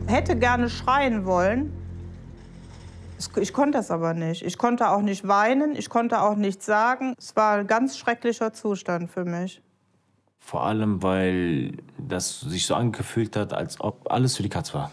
hätte gerne schreien wollen. Ich konnte das aber nicht. Ich konnte auch nicht weinen, ich konnte auch nichts sagen. Es war ein ganz schrecklicher Zustand für mich. Vor allem, weil das sich so angefühlt hat, als ob alles für die Katz war.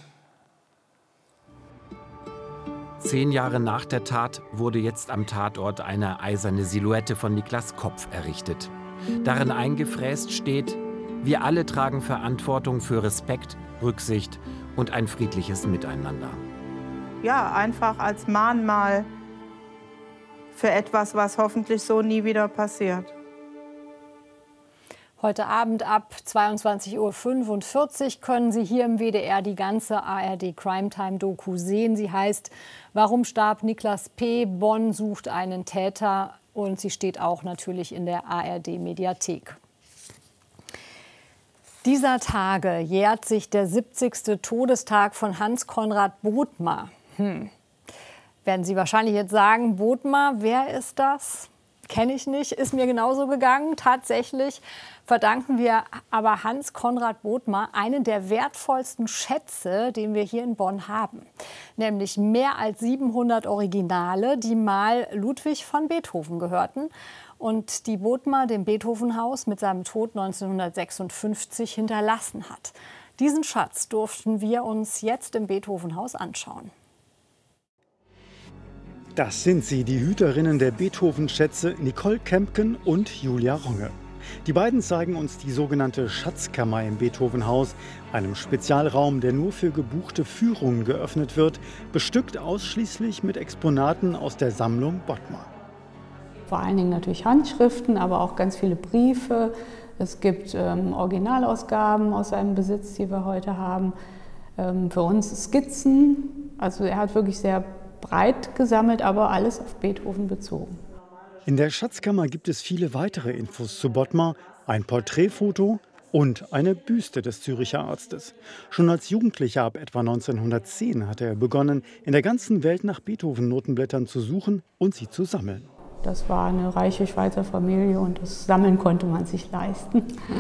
10 Jahre nach der Tat wurde jetzt am Tatort eine eiserne Silhouette von Niklas Kopf errichtet. Darin eingefräst steht: Wir alle tragen Verantwortung für Respekt, Rücksicht und ein friedliches Miteinander. Ja, einfach als Mahnmal für etwas, was hoffentlich so nie wieder passiert. Heute Abend ab 22:45 Uhr können Sie hier im WDR die ganze ARD Crime Time Doku sehen. Sie heißt Warum starb Niklas P.? Bonn sucht einen Täter, und sie steht auch natürlich in der ARD Mediathek. Dieser Tage jährt sich der 70. Todestag von Hans Conrad Bodmer. Werden Sie wahrscheinlich jetzt sagen, Bodmer, wer ist das? Kenne ich nicht, ist mir genauso gegangen. Tatsächlich verdanken wir aber Hans Conrad Bodmer einen der wertvollsten Schätze, den wir hier in Bonn haben. Nämlich mehr als 700 Originale, die mal Ludwig van Beethoven gehörten und die Bodmer dem Beethovenhaus mit seinem Tod 1956 hinterlassen hat. Diesen Schatz durften wir uns jetzt im Beethovenhaus anschauen. Das sind sie, die Hüterinnen der Beethoven-Schätze Nicole Kempken und Julia Runge. Die beiden zeigen uns die sogenannte Schatzkammer im Beethovenhaus, einem Spezialraum, der nur für gebuchte Führungen geöffnet wird, bestückt ausschließlich mit Exponaten aus der Sammlung Bodmer. Vor allen Dingen natürlich Handschriften, aber auch ganz viele Briefe. Es gibt Originalausgaben aus seinem Besitz, die wir heute haben. Für uns Skizzen. Also er hat wirklich sehr breit gesammelt, aber alles auf Beethoven bezogen. In der Schatzkammer gibt es viele weitere Infos zu Bodmer, ein Porträtfoto und eine Büste des Züricher Arztes. Schon als Jugendlicher ab etwa 1910 hatte er begonnen, in der ganzen Welt nach Beethoven-Notenblättern zu suchen und sie zu sammeln. Das war eine reiche Schweizer Familie und das Sammeln konnte man sich leisten.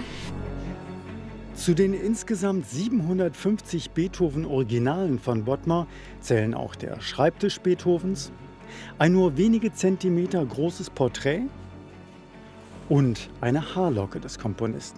Zu den insgesamt 750 Beethoven-Originalen von Bodmer zählen auch der Schreibtisch Beethovens, ein nur wenige Zentimeter großes Porträt und eine Haarlocke des Komponisten.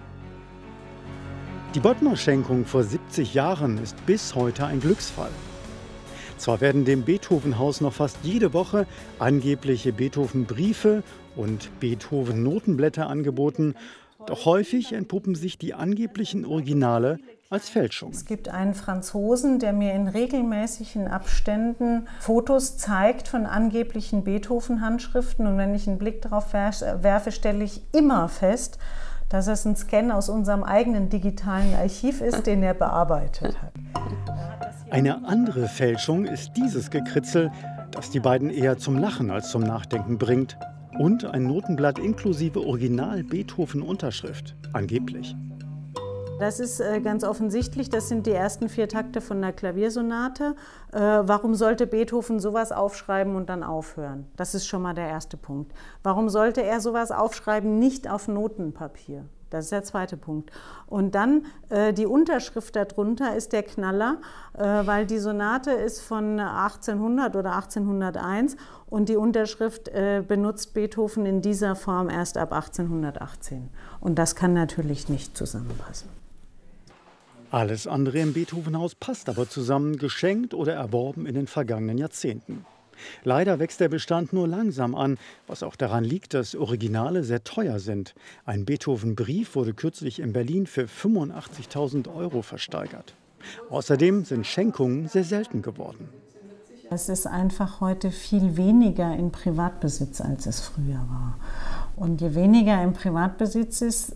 Die Bodmer-Schenkung vor 70 Jahren ist bis heute ein Glücksfall. Zwar werden dem Beethovenhaus noch fast jede Woche angebliche Beethoven-Briefe und Beethoven-Notenblätter angeboten, doch häufig entpuppen sich die angeblichen Originale als Fälschung. Es gibt einen Franzosen, der mir in regelmäßigen Abständen Fotos zeigt von angeblichen Beethoven-Handschriften. Und wenn ich einen Blick darauf werfe, stelle ich immer fest, dass es ein Scan aus unserem eigenen digitalen Archiv ist, den er bearbeitet hat. Eine andere Fälschung ist dieses Gekritzel, das die beiden eher zum Lachen als zum Nachdenken bringt. Und ein Notenblatt inklusive Original-Beethoven-Unterschrift, angeblich. Das ist ganz offensichtlich, das sind die ersten 4 Takte von einer Klaviersonate. Warum sollte Beethoven sowas aufschreiben und dann aufhören? Das ist schon mal der erste Punkt. Warum sollte er sowas aufschreiben, nicht auf Notenpapier? Das ist der zweite Punkt. Und dann die Unterschrift darunter ist der Knaller, weil die Sonate ist von 1800 oder 1801 und die Unterschrift benutzt Beethoven in dieser Form erst ab 1818. Und das kann natürlich nicht zusammenpassen. Alles andere im Beethovenhaus passt aber zusammen, geschenkt oder erworben in den vergangenen Jahrzehnten. Leider wächst der Bestand nur langsam an, was auch daran liegt, dass Originale sehr teuer sind. Ein Beethoven-Brief wurde kürzlich in Berlin für 85.000 € versteigert. Außerdem sind Schenkungen sehr selten geworden. Es ist einfach heute viel weniger in Privatbesitz, als es früher war. Und je weniger im Privatbesitz ist,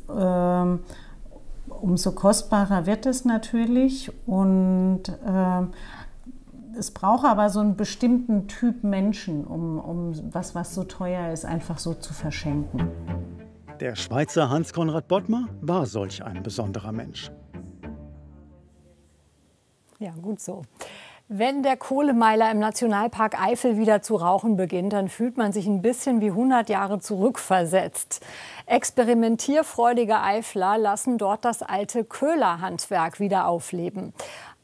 umso kostbarer wird es natürlich. Und es braucht aber so einen bestimmten Typ Menschen, um was so teuer ist, einfach so zu verschenken. Der Schweizer Hans Conrad Bodmer war solch ein besonderer Mensch. Ja, gut so. Wenn der Kohlemeiler im Nationalpark Eifel wieder zu rauchen beginnt, dann fühlt man sich ein bisschen wie 100 Jahre zurückversetzt. Experimentierfreudige Eifler lassen dort das alte Köhlerhandwerk wieder aufleben.